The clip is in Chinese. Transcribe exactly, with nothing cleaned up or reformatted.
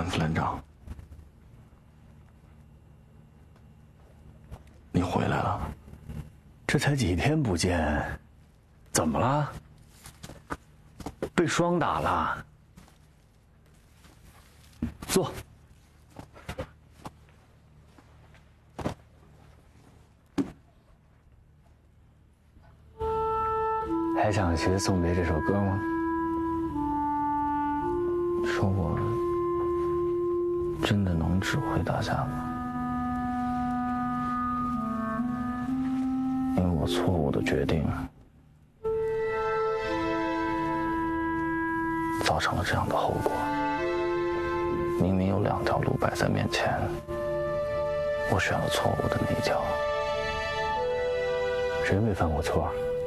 副连长，你回来了。 这才几天不见，怎么了？被霜打了？坐。还想学送别这首歌吗？ 说我真的能指挥大家吗？因为我错误的决定，造成了这样的后果。明明有两条路摆在面前，我选了错误的那一条。 谁没犯过错？